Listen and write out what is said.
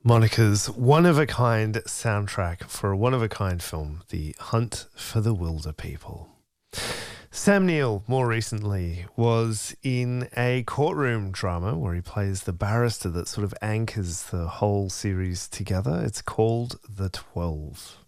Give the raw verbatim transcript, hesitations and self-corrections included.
Monica's one-of-a-kind soundtrack for a one-of-a-kind film, The Hunt for the Wilder People. Sam Neill, more recently, was in a courtroom drama where he plays the barrister that sort of anchors the whole series together. It's called The Twelve.